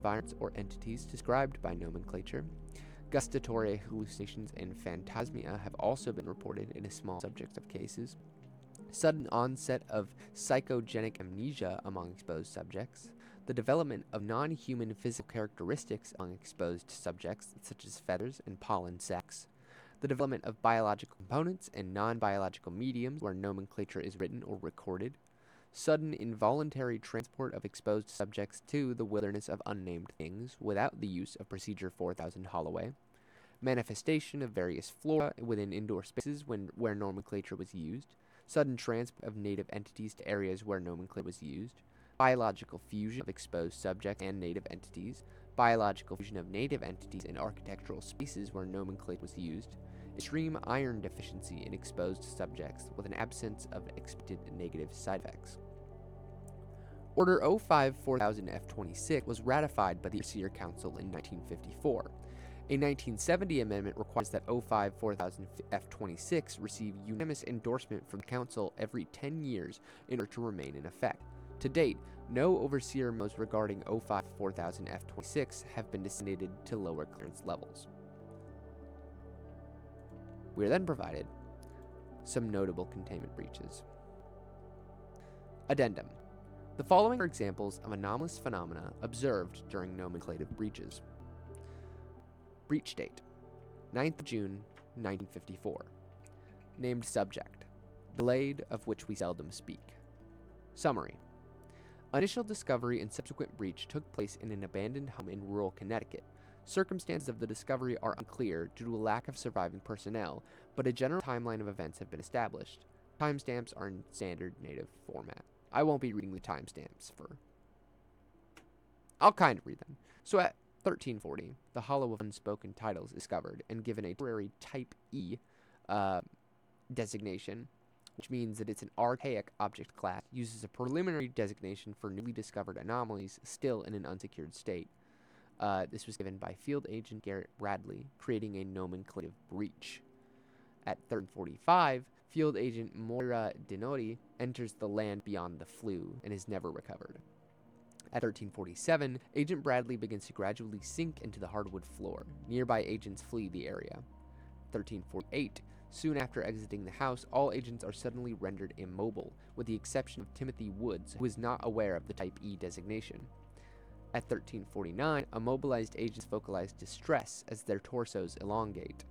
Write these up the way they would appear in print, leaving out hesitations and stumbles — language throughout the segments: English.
environments or entities described by nomenclature. Gustatory hallucinations and phantasmia have also been reported in a small subject of cases. Sudden onset of psychogenic amnesia among exposed subjects. The development of non-human physical characteristics among exposed subjects, such as feathers and pollen sacs. The development of biological components and non-biological mediums where nomenclature is written or recorded. Sudden involuntary transport of exposed subjects to the wilderness of unnamed things without the use of Procedure 4000 Holloway. Manifestation of various flora within indoor spaces where nomenclature was used. Sudden transport of native entities to areas where nomenclature was used. Biological fusion of exposed subjects and native entities. Biological fusion of native entities in architectural spaces where nomenclature was used. Extreme iron deficiency in exposed subjects with an absence of expected negative side effects. Order 05-4000F26 was ratified by the Overseer Council in 1954. A 1970 amendment requires that 05-4000F26 receive unanimous endorsement from the Council every 10 years in order to remain in effect. To date, no overseer memos regarding 05-4000F26 have been designated to lower clearance levels. We are then provided some notable containment breaches. Addendum. The following are examples of anomalous phenomena observed during nomenclative breaches. Breach date, 9th June 1954. Named subject, the Glade of which we seldom speak. Summary. Initial discovery and subsequent breach took place in an abandoned home in rural Connecticut. Circumstances of the discovery are unclear due to a lack of surviving personnel, but a general timeline of events have been established. Timestamps are in standard native format. I won't be reading the timestamps I'll kind of read them. So at 1340, the Hollow of Unspoken Titles is discovered and given a temporary Type E designation, which means that it's an archaic object class, uses a preliminary designation for newly discovered anomalies still in an unsecured state. This was given by Field Agent Garrett Bradley, creating a nomenclative breach. At 1345, Field Agent Moira Dinori enters the land beyond the flue and is never recovered. At 1347, Agent Bradley begins to gradually sink into the hardwood floor. Nearby agents flee the area. 1348, soon after exiting the house, all agents are suddenly rendered immobile, with the exception of Timothy Woods, who is not aware of the Type E designation. At 1349, immobilized agents vocalize distress as their torsos elongate.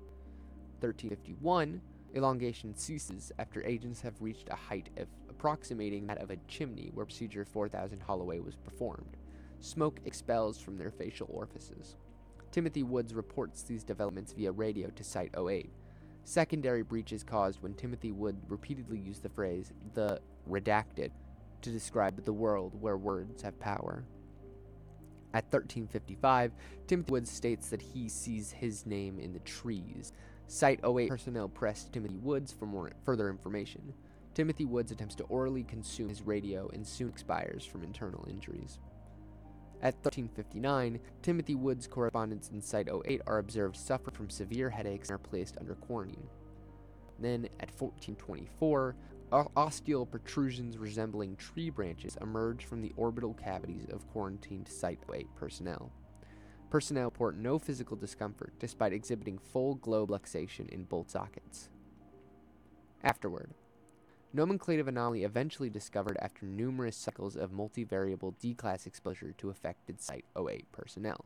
1351, elongation ceases after agents have reached a height approximating that of a chimney where Procedure 4000 Holloway was performed. Smoke expels from their facial orifices. Timothy Woods reports these developments via radio to Site 08. Secondary breach is caused when Timothy Wood repeatedly used the phrase, the redacted, to describe the world where words have power. At 1355, Timothy Woods states that he sees his name in the trees. Site 08 personnel press Timothy Woods for further information. Timothy Woods attempts to orally consume his radio and soon expires from internal injuries. At 1359, Timothy Woods' correspondents in Site 08 are observed suffering from severe headaches and are placed under quarantine. Then, at 1424, ostial protrusions resembling tree branches emerge from the orbital cavities of quarantined Site 08 personnel. Personnel report no physical discomfort, despite exhibiting full globe luxation in both sockets. Afterward. Nomenclative anomaly eventually discovered after numerous cycles of multivariable D-class exposure to affected Site 08 personnel.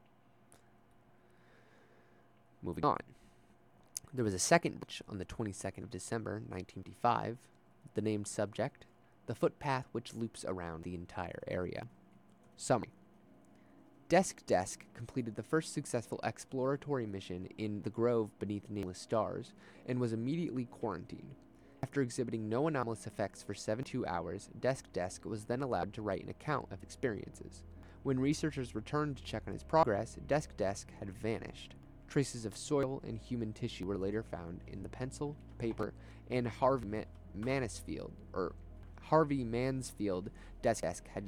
Moving on. There was a second breach on the 22nd of December, 1955. The named subject, the footpath which loops around the entire area. Summary. Desk completed the first successful exploratory mission in the grove beneath nameless stars and was immediately quarantined. After exhibiting no anomalous effects for 72 hours, Desk was then allowed to write an account of experiences. When researchers returned to check on his progress, Desk had vanished. Traces of soil and human tissue were later found in the pencil, paper, and Harvey Mansfield Desk had